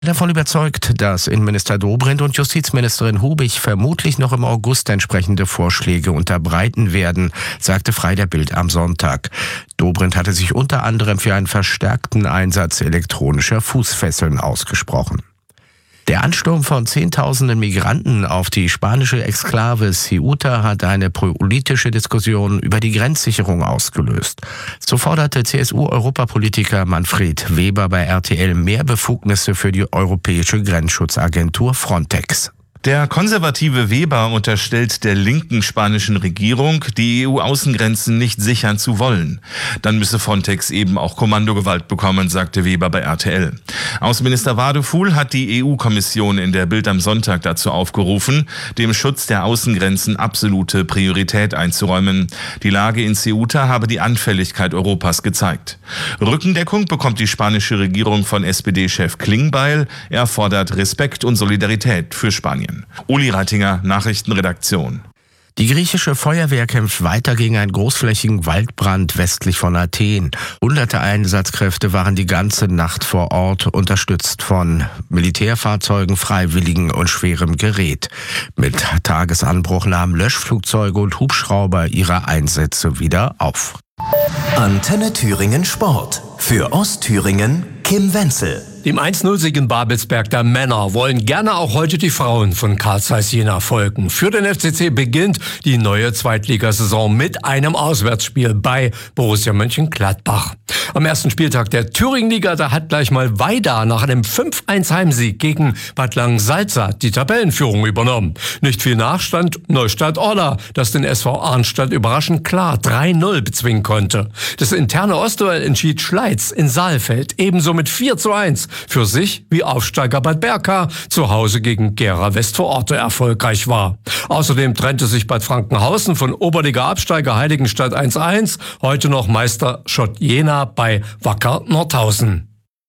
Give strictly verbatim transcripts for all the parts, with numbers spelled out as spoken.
Davon überzeugt, dass Innenminister Dobrindt und Justizministerin Hubig vermutlich noch im August entsprechende Vorschläge unterbreiten werden, sagte Frey der Bild am Sonntag. Dobrindt hatte sich unter anderem für einen verstärkten Einsatz elektronischer Fußfesseln ausgesprochen. Der Ansturm von Zehntausenden Migranten auf die spanische Exklave Ceuta hat eine politische Diskussion über die Grenzsicherung ausgelöst. So forderte C S U-Europapolitiker Manfred Weber bei R T L mehr Befugnisse für die europäische Grenzschutzagentur Frontex. Der konservative Weber unterstellt der linken spanischen Regierung, die E U-Außengrenzen nicht sichern zu wollen. Dann müsse Frontex eben auch Kommandogewalt bekommen, sagte Weber bei R T L. Außenminister Wadefuhl hat die E U-Kommission in der Bild am Sonntag dazu aufgerufen, dem Schutz der Außengrenzen absolute Priorität einzuräumen. Die Lage in Ceuta habe die Anfälligkeit Europas gezeigt. Rückendeckung bekommt die spanische Regierung von S P D-Chef Klingbeil. Er fordert Respekt und Solidarität für Spanien. Uli Reitinger, Nachrichtenredaktion. Die griechische Feuerwehr kämpft weiter gegen einen großflächigen Waldbrand westlich von Athen. Hunderte Einsatzkräfte waren die ganze Nacht vor Ort, unterstützt von Militärfahrzeugen, Freiwilligen und schwerem Gerät. Mit Tagesanbruch nahmen Löschflugzeuge und Hubschrauber ihre Einsätze wieder auf. Antenne Thüringen Sport. Für Ostthüringen Kim Wenzel. Dem eins null Sieg in Babelsberg der Männer wollen gerne auch heute die Frauen von Carl Zeiss Jena folgen. Für den F C C beginnt die neue Zweitligasaison mit einem Auswärtsspiel bei Borussia Mönchengladbach. Am ersten Spieltag der Thüringenliga, da hat gleich mal Weida nach einem fünf eins Heimsieg gegen Bad Langensalza die Tabellenführung übernommen. Nicht viel Nachstand Neustadt Orla, das den S V Arnstadt überraschend klar drei null bezwingen konnte. Das interne Ostduell entschied Schleiz in Saalfeld ebenso mit vier zu eins. Für sich wie Aufsteiger Bad Berka zu Hause gegen Gera Westvororte erfolgreich war. Außerdem trennte sich Bad Frankenhausen von Oberliga-Absteiger Heiligenstadt eins eins, heute noch Meister Schott Jena bei Wacker Nordhausen.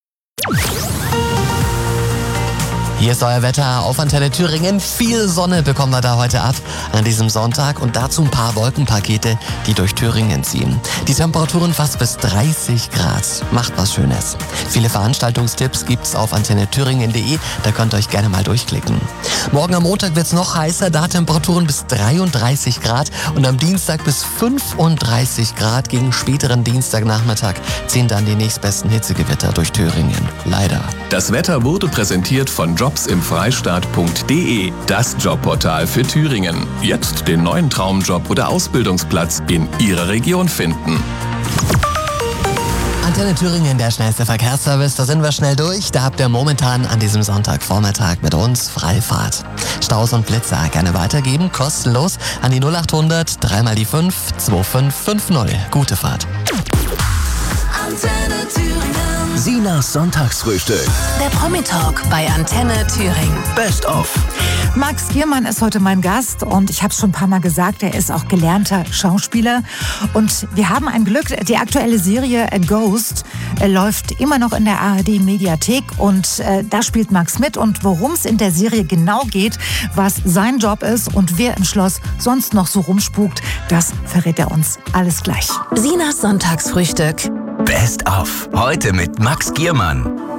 Hier ist euer Wetter auf Antenne Thüringen. Viel Sonne bekommen wir da heute ab an diesem Sonntag und dazu ein paar Wolkenpakete, die durch Thüringen ziehen. Die Temperaturen fast bis dreißig Grad. Macht was Schönes. Viele Veranstaltungstipps gibt's auf antenne thüringen punkt de. Da könnt ihr euch gerne mal durchklicken. Morgen am Montag wird's noch heißer, da Temperaturen bis dreiunddreißig Grad und am Dienstag bis fünfunddreißig Grad. Gegen späteren Dienstagnachmittag ziehen dann die nächstbesten Hitzegewitter durch Thüringen. Leider. Das Wetter wurde präsentiert von jobs im freistaat punkt de, das Jobportal für Thüringen. Jetzt den neuen Traumjob oder Ausbildungsplatz in Ihrer Region finden. Antenne Thüringen, der schnellste Verkehrsservice, da sind wir schnell durch. Da habt ihr momentan an diesem Sonntagvormittag mit uns Freifahrt. Staus und Blitzer gerne weitergeben, kostenlos an die null achthundert, dreimal die fünf, zwei fünf fünf null. Gute Fahrt. Antenne Thüringen. Sinas Sonntagsfrühstück. Der Promi-Talk bei Antenne Thüringen. Best of. Max Giermann ist heute mein Gast und ich habe es schon ein paar Mal gesagt, er ist auch gelernter Schauspieler. Und wir haben ein Glück, die aktuelle Serie A Ghost äh, läuft immer noch in der A R D-Mediathek und äh, da spielt Max mit. Und worum es in der Serie genau geht, was sein Job ist und wer im Schloss sonst noch so rumspukt, das verrät er uns alles gleich. Sinas Sonntagsfrühstück. Best of. Heute mit Max Giermann.